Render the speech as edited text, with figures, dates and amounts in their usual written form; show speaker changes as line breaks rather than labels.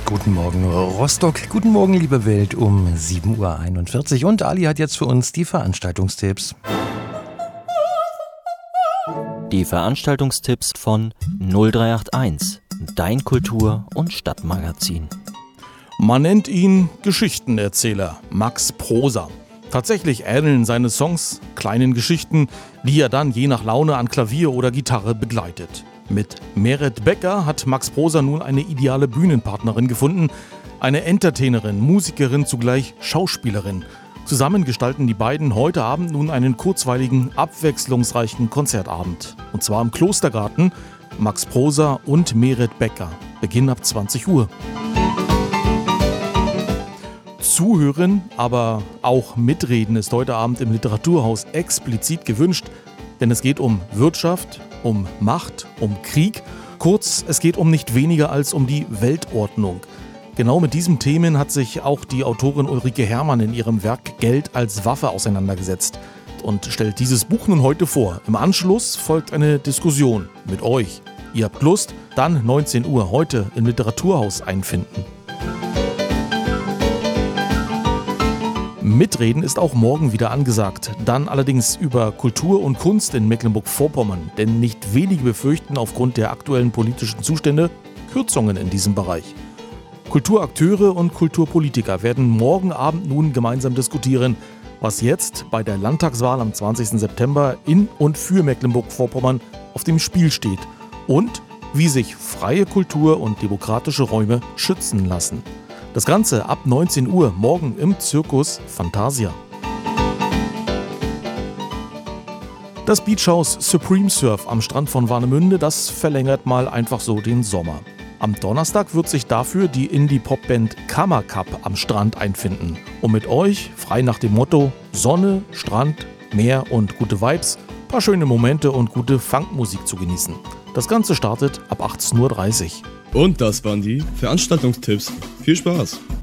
Guten Morgen Rostock, guten Morgen liebe Welt um 7.41 Uhr und Ali hat jetzt für uns die Veranstaltungstipps.
Die Veranstaltungstipps von 0381, dein Kultur- und Stadtmagazin.
Man nennt ihn Geschichtenerzähler, Max Prosa. Tatsächlich ähneln seine Songs kleinen Geschichten, die er dann je nach Laune an Klavier oder Gitarre begleitet. Mit Meret Becker hat Max Prosa nun eine ideale Bühnenpartnerin gefunden. Eine Entertainerin, Musikerin, zugleich Schauspielerin. Zusammen gestalten die beiden heute Abend nun einen kurzweiligen, abwechslungsreichen Konzertabend. Und zwar im Klostergarten, Max Prosa und Meret Becker. Beginn ab 20 Uhr. Zuhören, aber auch mitreden ist heute Abend im Literaturhaus explizit gewünscht, denn es geht um Wirtschaft, um Macht, um Krieg. Kurz, es geht um nicht weniger als um die Weltordnung. Genau mit diesen Themen hat sich auch die Autorin Ulrike Herrmann in ihrem Werk Geld als Waffe auseinandergesetzt und stellt dieses Buch nun heute vor. Im Anschluss folgt eine Diskussion mit euch. Ihr habt Lust? Dann 19 Uhr heute im Literaturhaus einfinden. Mitreden ist auch morgen wieder angesagt, dann allerdings über Kultur und Kunst in Mecklenburg-Vorpommern, denn nicht wenige befürchten aufgrund der aktuellen politischen Zustände Kürzungen in diesem Bereich. Kulturakteure und Kulturpolitiker werden morgen Abend nun gemeinsam diskutieren, was jetzt bei der Landtagswahl am 20. September in und für Mecklenburg-Vorpommern auf dem Spiel steht und wie sich freie Kultur und demokratische Räume schützen lassen. Das Ganze ab 19 Uhr morgen im Circus Fantasia. Das Beachhaus Supreme Surf am Strand von Warnemünde, das verlängert mal einfach so den Sommer. Am Donnerstag wird sich dafür die Indie-Pop-Band Kammer Cup am Strand einfinden. Und mit euch, frei nach dem Motto Sonne, Strand, Meer und gute Vibes, paar schöne Momente und gute Funkmusik zu genießen. Das Ganze startet ab 18.30 Uhr.
Und das waren die Veranstaltungstipps. Viel Spaß!